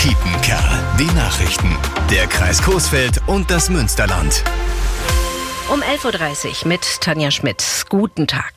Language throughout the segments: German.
Kiepenkerl. Die Nachrichten. Der Kreis Coesfeld und das Münsterland. Um 11.30 Uhr mit Tanja Schmidt. Guten Tag.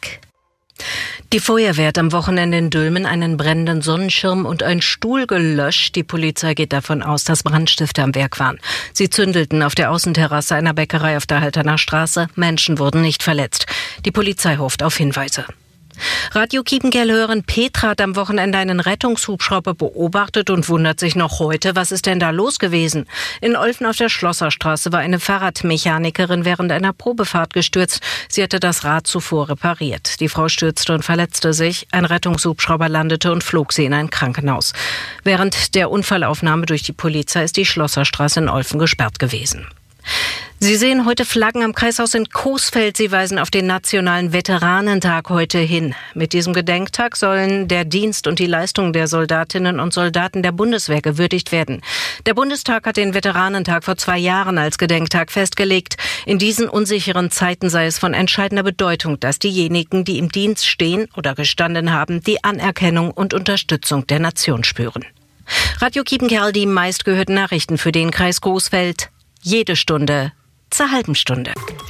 Die Feuerwehr hat am Wochenende in Dülmen einen brennenden Sonnenschirm und einen Stuhl gelöscht. Die Polizei geht davon aus, dass Brandstifter am Werk waren. Sie zündelten auf der Außenterrasse einer Bäckerei auf der Halterner Straße. Menschen wurden nicht verletzt. Die Polizei hofft auf Hinweise. Radio Kiepenkerl-Hörerin Petra hat am Wochenende einen Rettungshubschrauber beobachtet und wundert sich noch heute, was ist denn da los gewesen? In Olfen auf der Schlosserstraße war eine Fahrradmechanikerin während einer Probefahrt gestürzt. Sie hatte das Rad zuvor repariert. Die Frau stürzte und verletzte sich. Ein Rettungshubschrauber landete und flog sie in ein Krankenhaus. Während der Unfallaufnahme durch die Polizei ist die Schlosserstraße in Olfen gesperrt gewesen. Sie sehen heute Flaggen am Kreishaus in Coesfeld. Sie weisen auf den Nationalen Veteranentag heute hin. Mit diesem Gedenktag sollen der Dienst und die Leistung der Soldatinnen und Soldaten der Bundeswehr gewürdigt werden. Der Bundestag hat den Veteranentag vor 2 Jahren als Gedenktag festgelegt. In diesen unsicheren Zeiten sei es von entscheidender Bedeutung, dass diejenigen, die im Dienst stehen oder gestanden haben, die Anerkennung und Unterstützung der Nation spüren. Radio Kiepenkerl, die meistgehörten Nachrichten für den Kreis Coesfeld. Jede Stunde zur halben Stunde.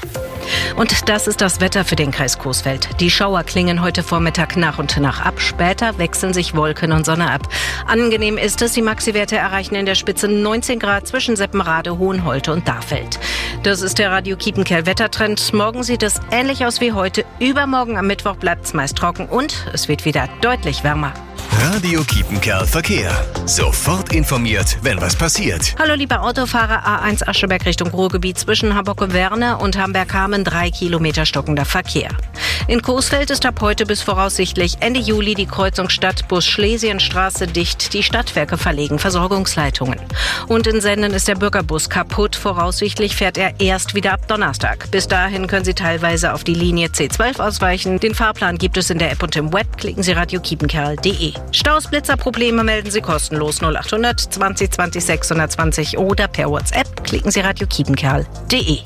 Und das ist das Wetter für den Kreis Coesfeld. Die Schauer klingen heute Vormittag nach und nach ab. Später wechseln sich Wolken und Sonne ab. Angenehm ist es, die Maxi-Werte erreichen in der Spitze 19 Grad zwischen Seppenrade, Hohenholte und Darfeld. Das ist der Radio Kiepenkerl Wettertrend. Morgen sieht es ähnlich aus wie heute. Übermorgen am Mittwoch bleibt es meist trocken und es wird wieder deutlich wärmer. Radio Kiepenkerl Verkehr. Sofort informiert, wenn was passiert. Hallo liebe Autofahrer, A1 Ascheberg Richtung Ruhrgebiet zwischen Hamburg und Werne und Hamburg-Hameln 3 Kilometer stockender Verkehr. In Coesfeld ist ab heute bis voraussichtlich Ende Juli die Kreuzung Stadtbus-Schlesienstraße dicht. Die Stadtwerke verlegen Versorgungsleitungen. Und in Senden ist der Bürgerbus kaputt. Voraussichtlich fährt er erst wieder ab Donnerstag. Bis dahin können Sie teilweise auf die Linie C12 ausweichen. Den Fahrplan gibt es in der App und im Web. Klicken Sie radiokiepenkerl.de. Staus, Blitzerprobleme melden Sie kostenlos 0800 20 20 620 oder per WhatsApp. Klicken Sie radiokiepenkerl.de.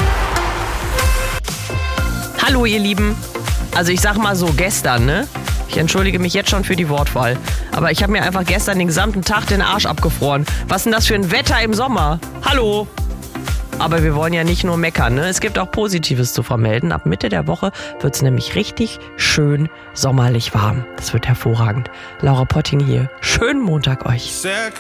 Hallo ihr Lieben, also ich sag mal so gestern, ne? Ich entschuldige mich jetzt schon für die Wortwahl, aber ich habe mir einfach gestern den gesamten Tag den Arsch abgefroren. Was ist denn das für ein Wetter im Sommer? Hallo! Aber wir wollen ja nicht nur meckern, ne? Es gibt auch Positives zu vermelden. Ab Mitte der Woche wird es nämlich richtig schön sommerlich warm. Das wird hervorragend. Laura Potting hier. Schönen Montag euch.